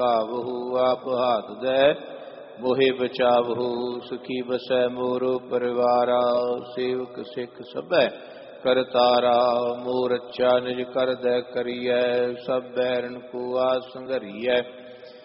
ਭਾਵਹੁ ਆਪ ਹਾਥ ਦੈ ਮੋਹਿ ਬਚਾਵਹੁ। ਸੁਖੀ ਬਸੈ ਮੋਰੋ ਪਰਿਵਾਰਾ ਸੇਵਕ ਸਿੱਖ ਸਭੈ ਕਰਤਾਰਾ। ਮੋਹ ਰੱਛਾ ਨਿਜ ਕਰ ਦੈ ਕਰੀਐ ਸਭ ਬੈਰਨ ਕੋ ਆਸ ਸੰਘਰੀਐ।